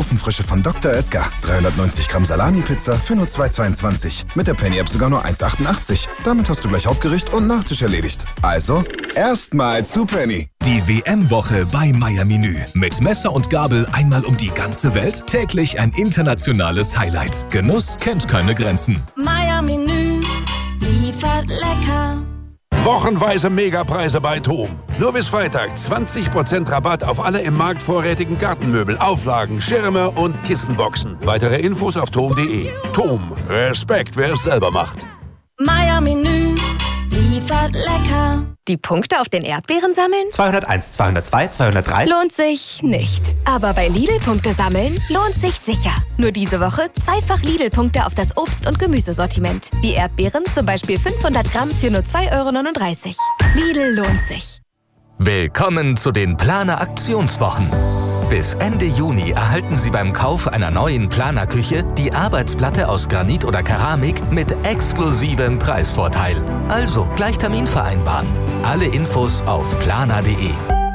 Ofenfrische von Dr. Oetker. 390 Gramm Salami-Pizza für nur 2,22. Mit der Penny-App sogar nur 1,88. Damit hast du gleich Hauptgericht und Nachtisch erledigt. Also, erstmal zu Penny. Die WM-Woche bei Meier Menü. Mit Messer und Gabel einmal um die ganze Welt. Täglich ein internationales Highlight. Genuss kennt keine Grenzen. Meier Menü liefert lecker. Wochenweise Megapreise bei TOM. Nur bis Freitag 20% Rabatt auf alle im Markt vorrätigen Gartenmöbel, Auflagen, Schirme und Kissenboxen. Weitere Infos auf tom.de. TOM. Respekt, wer es selber macht. Meier Menü liefert lecker. Die Punkte auf den Erdbeeren sammeln? 201, 202, 203. Lohnt sich nicht. Aber bei Lidl-Punkte sammeln lohnt sich sicher. Nur diese Woche zweifach Lidl-Punkte auf das Obst- und Gemüsesortiment. Wie Erdbeeren, zum Beispiel 500 Gramm für nur 2,39 €. Lidl lohnt sich. Willkommen zu den Planer Aktionswochen. Bis Ende Juni erhalten Sie beim Kauf einer neuen Planerküche die Arbeitsplatte aus Granit oder Keramik mit exklusivem Preisvorteil. Also gleich Termin vereinbaren. Alle Infos auf planer.de.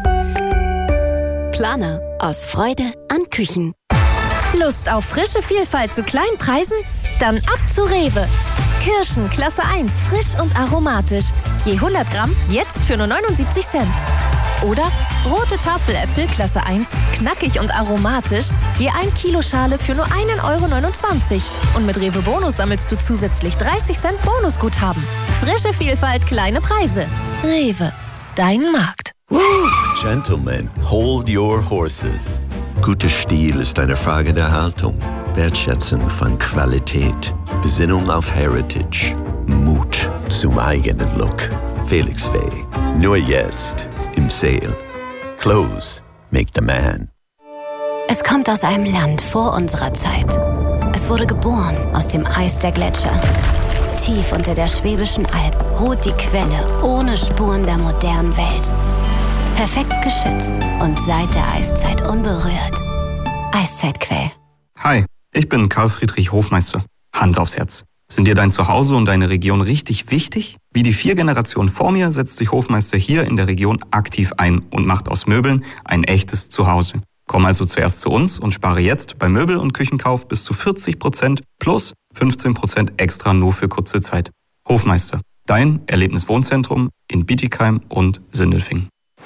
Planer. Aus Freude an Küchen. Lust auf frische Vielfalt zu kleinen Preisen? Dann ab zu Rewe. Kirschen Klasse 1, frisch und aromatisch. Je 100 Gramm jetzt für nur 79 Cent. Oder rote Tafeläpfel Klasse 1, knackig und aromatisch. Je 1 Kilo Schale für nur 1,29 €. Und mit Rewe Bonus sammelst du zusätzlich 30 Cent Bonusguthaben. Frische Vielfalt, kleine Preise. Rewe, dein Markt. Gentlemen, hold your horses. Guter Stil ist eine Frage der Haltung, Wertschätzung von Qualität, Besinnung auf Heritage, Mut zum eigenen Look. Felix Faye, nur jetzt im Sale. Clothes make the man. Es kommt aus einem Land vor unserer Zeit. Es wurde geboren aus dem Eis der Gletscher. Tief unter der Schwäbischen Alb ruht die Quelle ohne Spuren der modernen Welt. Perfekt geschützt und seit der Eiszeit unberührt. Eiszeitquell. Hi, ich bin Karl Friedrich Hofmeister. Hand aufs Herz. Sind dir dein Zuhause und deine Region richtig wichtig? Wie die 4 Generationen vor mir setzt sich Hofmeister hier in der Region aktiv ein und macht aus Möbeln ein echtes Zuhause. Komm also zuerst zu uns und spare jetzt beim Möbel- und Küchenkauf bis zu 40% plus 15% extra nur für kurze Zeit. Hofmeister, dein Erlebniswohnzentrum in Bietigheim und Sindelfingen.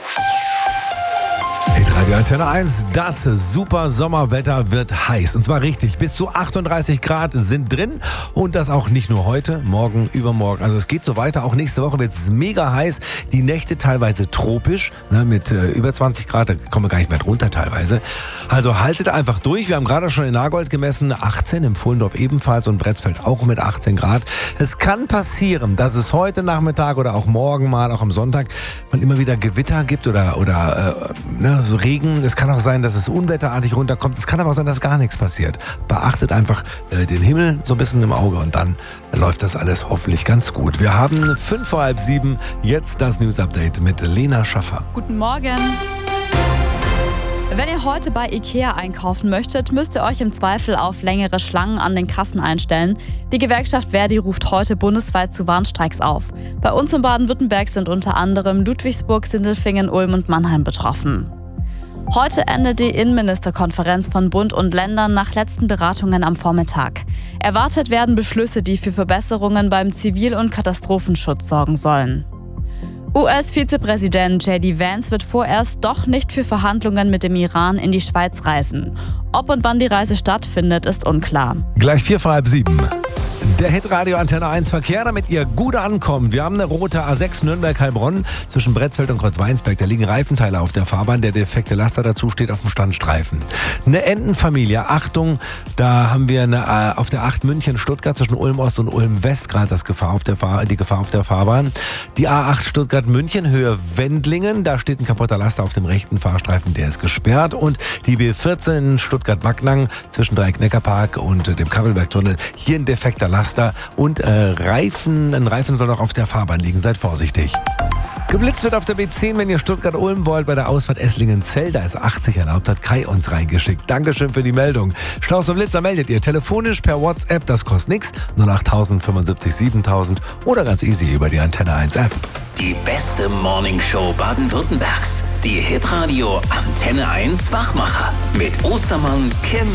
Radio Antenne 1, das super Sommerwetter wird heiß. Und zwar richtig, bis zu 38 Grad sind drin. Und das auch nicht nur heute, morgen, übermorgen. Also es geht so weiter. Auch nächste Woche wird es mega heiß. Die Nächte teilweise tropisch, mit über 20 Grad. Da kommen wir gar nicht mehr drunter teilweise. Also haltet einfach durch. Wir haben gerade schon in Nagold gemessen, 18, im Pfullendorf ebenfalls und Bretzfeld auch mit 18 Grad. Es kann passieren, dass es heute Nachmittag oder auch morgen mal, auch am Sonntag, mal immer wieder Gewitter gibt oder so Regen. Es kann auch sein, dass es unwetterartig runterkommt. Es kann aber auch sein, dass gar nichts passiert. Beachtet einfach den Himmel so ein bisschen im Auge und dann läuft das alles hoffentlich ganz gut. Wir haben 5 vor halb 7. Jetzt das News Update mit Lena Schaffer. Guten Morgen. Wenn ihr heute bei Ikea einkaufen möchtet, müsst ihr euch im Zweifel auf längere Schlangen an den Kassen einstellen. Die Gewerkschaft Verdi ruft heute bundesweit zu Warnstreiks auf. Bei uns in Baden-Württemberg sind unter anderem Ludwigsburg, Sindelfingen, Ulm und Mannheim betroffen. Heute endet die Innenministerkonferenz von Bund und Ländern nach letzten Beratungen am Vormittag. Erwartet werden Beschlüsse, die für Verbesserungen beim Zivil- und Katastrophenschutz sorgen sollen. US-Vizepräsident J.D. Vance wird vorerst doch nicht für Verhandlungen mit dem Iran in die Schweiz reisen. Ob und wann die Reise stattfindet, ist unklar. Gleich 4 vor halb 7. Der Hitradio Antenne 1 Verkehr, damit ihr gut ankommt. Wir haben eine rote A6 Nürnberg-Heilbronn zwischen Bretzfeld und Kreuzweinsberg. Da liegen Reifenteile auf der Fahrbahn. Der defekte Laster dazu steht auf dem Standstreifen. Eine Entenfamilie, Achtung, da haben wir auf der 8 München-Stuttgart zwischen Ulm-Ost und Ulm-West gerade die Gefahr auf der Fahrbahn. Die A8 Stuttgart-München, Höhe Wendlingen, da steht ein kaputter Laster auf dem rechten Fahrstreifen, der ist gesperrt. Und die B14 Stuttgart-Backnang zwischen Dreieck-Neckarpark und dem Kabelbergtunnel, hier ein defekter Laster und ein Reifen soll noch auf der Fahrbahn liegen. Seid vorsichtig. Geblitzt wird auf der B10, wenn ihr Stuttgart-Ulm wollt, bei der Ausfahrt Esslingen-Zell. Da ist 80 erlaubt, hat Kai uns reingeschickt. Dankeschön für die Meldung. Staus und Blitzer meldet ihr telefonisch per WhatsApp, das kostet nichts. 08000 75 7000 oder ganz easy über die Antenne 1 App. Die beste Morningshow Baden-Württembergs. Die Hitradio Antenne 1 Wachmacher mit Ostermann, Kim